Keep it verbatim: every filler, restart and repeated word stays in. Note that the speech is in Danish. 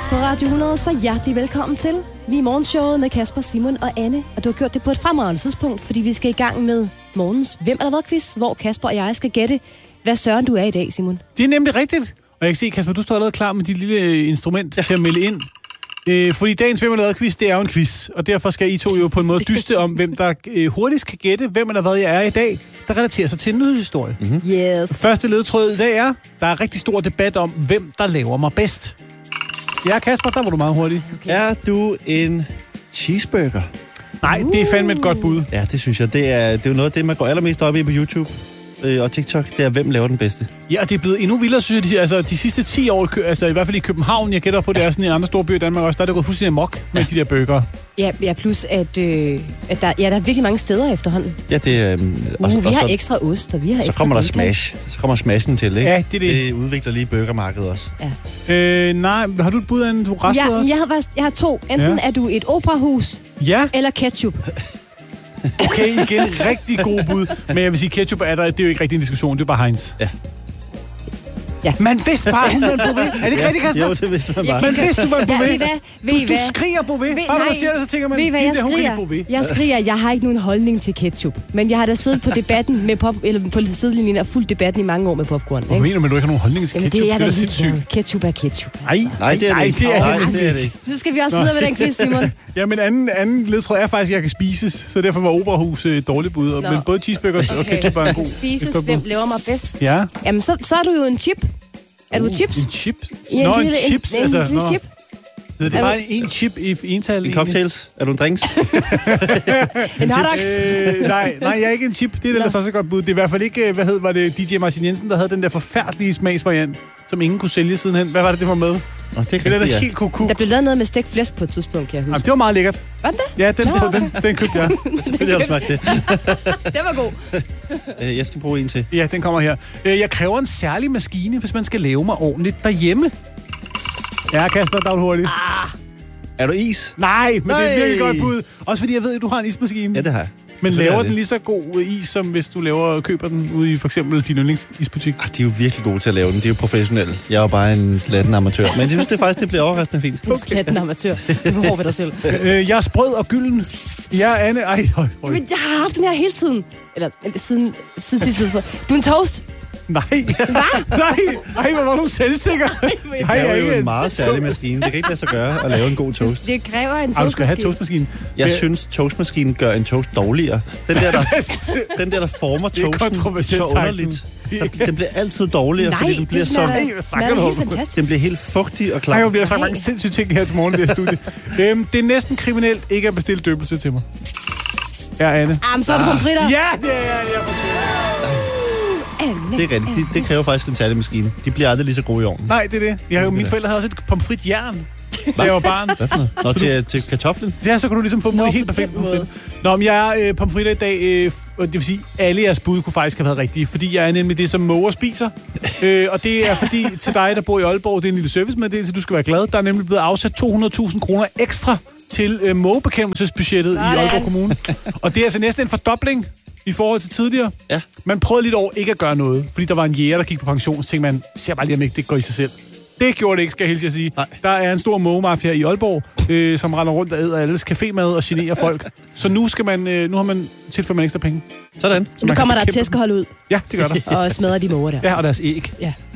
på Radio hundrede, så hjertelig velkommen til. Vi er i morgenshowet med Kasper, Simon og Anne, og du har gjort det på et fremragende tidspunkt, fordi vi skal i gang med morgens Hvem eller hvad quiz, hvor Kasper og jeg skal gætte, hvad søren du er i dag, Simon. Det er nemlig rigtigt. Og jeg kan se, Kasper, du står allerede klar med dit lille instrument til at melde ind. Øh, fordi dagens Hvem eller hvad quiz, det er jo en quiz, og derfor skal I to jo på en måde dyste om, hvem der øh, hurtigst kan gætte, hvem eller hvad jeg er i dag, der relaterer sig til en nyhedshistorie. Mm-hmm. Yes. Første ledtråd i dag er, der er rigtig stor debat om, hvem der laver mig bedst. Ja, Kasper, der var du meget hurtig. Okay. Er du en cheeseburger? Nej, uh. det er fandme et godt bud. Ja, det synes jeg. Det er, det er jo noget af det, man går allermest op i på YouTube øh, og TikTok. Det er, hvem laver den bedste. Ja, og det er blevet endnu vildere, synes jeg. De, altså, de sidste ti år, altså i hvert fald i København, jeg gætter på, det er sådan i andre store byer i Danmark også, der er det gået fuldstændig amok med ja. de der burger. Ja, ja plus at, øh, at der, ja, der er virkelig mange steder efterhånden. Ja, det er... Øh, uh, vi har så, ekstra ost, og vi har så ekstra kommer der bacon. smash. Så kommer smashen til, ikke? Ja, det er det. Det udvikler lige burgermarkedet også. Ja. Øh, nej, har du et bud af en, du restede ja, også? Jeg har, jeg har to. Enten ja. er du et operahus, ja. eller ketchup. Okay, igen, rigtig god bud. Men jeg vil sige, ketchup er der, det er jo ikke rigtig en diskussion, det er bare Heinz. Ja. Ja. Man vidste bare, hun var en Bouvet. Er det ikke ja, rigtigt, Kasper? Jo, det vidste man bare. Man vidste, du var en Bouvet. Ja, ved I hvad? Ved I du, du hvad? skriger Bouvet. Bare når man siger det, så tænker man, ved I hvad, jeg der, hun skriger? Bouvet. Jeg skriger, jeg har ikke nogen holdning til ketchup. Men jeg har da siddet på debatten med pop, eller på sidelinjen og fulgt debatten i mange år med popcorn. Hvad mener du, du ikke har nogen holdning til ketchup? Jamen, det er, det da er da sindssygt. Ketchup er ketchup. Nej, nej, det er det ikke. Nej, nej, det er det ikke. Nu skal vi også videre med den quiz, Simon. Ja, men anden, anden ledtråd er faktisk, at jeg kan spises, så derfor var operahus et dårligt bud. Men både cheeseburger og ketchup er en god. Spises, hvem laver mig bedst? Ja. Jamen, så, så er du jo en chip. Er du uh, chips? En chip? Ja, nå, en lille, en chips. En, altså, en lille chip. Det er bare en chip i ental. En cocktails? Er du en drinks? En hotdogs? Øh, nej, nej, jeg er ikke en chip. Det er ellers også et godt bud. Det er i hvert fald ikke, hvad hed, var det D J Martin Jensen, der havde den der forfærdelige smagsvariant, som ingen kunne sælge sidenhen. Hvad var det, det var med? Oh, det er det er rigtigt, ja. helt kukuk. Der blev lavet noget med stegt flæsk på et tidspunkt, kan jeg huske. Jamen, det var meget lækkert. Var det? Ja, den, Nå, okay. den, den købte jeg. Selvfølgelig har du smagt det. Det var god. Jeg skal bruge en til. Ja, den kommer her. Jeg kræver en særlig maskine, hvis man skal lave mig ordentligt derhjemme. Ja, Kasper, der er du hurtigt. Ah. Er du is? Nej, men Nej. det er virkelig godt bud. Også fordi jeg ved, at du har en ismaskine. Ja, det har jeg. Men laver den lige så god is, som hvis du laver, køber den ude i for eksempel din yndlingsisbutik? Ah, de er jo virkelig gode til at lave den. De er jo professionelle. Jeg er jo bare en slatten amatør. Men jeg synes det faktisk, det bliver overraskende fint. En slatten amatør. Du behøver ved dig selv. Øh, jeg er sprød og gylden. Ja, Anne. Ej, høj, høj. Men jeg har haft den her hele tiden. Eller siden siden sidste tid. Du er en toast. Nej. Hvad? Nej. Ej, hvor var du selvsikker. Nej, jeg er jo en meget særlig maskine. Det kan ikke lade sig gøre at lave en god toast. Det kræver en toastmaskine. Ah, du skal have toastmaskinen. Jeg synes, toastmaskinen gør en toast dårligere. Den der, der, den der, der former toasten så underligt. Den bliver altid dårligere, Nej, fordi den bliver så... Nej, det smager helt fantastisk. Den bliver helt fugtig og klam. Nej, jeg bliver sagt mange sindssyge ting her til morgen i det her studie. øhm, det er næsten kriminelt ikke at bestille døbelse til mig. Ja, Anne. Jamen, så er du pomfritter. Ja, det er jeg. Jeg Det er rigtigt. Det, det kræver faktisk en særlig maskine. De bliver aldrig lige så gode i ovnen. Nej, det er det. Jeg, jo, mine forældre havde også et pomfritjern, da jeg var barn. Hvad for noget? Nå, til, til kartoflen? Ja, så kunne du ligesom få dem Nå, helt perfekt pomfrit. Nå, men jeg er øh, pomfritter i dag, øh, og det vil sige, alle jeres bud kunne faktisk have været rigtige, fordi jeg er nemlig det, som måger spiser. øh, og det er fordi, til dig, der bor i Aalborg, det er en lille servicemeddelelse, du skal være glad. Der er nemlig blevet afsat to hundrede tusind kroner ekstra til øh, mågebekæmpelsesbudgettet i Aalborg Kommune. Og det er altså næsten en fordobling i forhold til tidligere. Ja. Man prøvede lidt over ikke at gøre noget, fordi der var en jæger, der gik på pension, så tænkte man, ser bare lige, om ikke det går i sig selv. Det gjorde det ikke, skal jeg hilse at sige. Nej. Der er en stor mågemafia i Aalborg, øh, som render rundt og æder alles cafémad og generer folk. Så nu skal man, øh, nu har man tilført man ekstra penge. Sådan. Nu kommer der et tæskehold ud. Ja, det gør der. Og smadrer de måger der. Ja, og deres æg. Ja.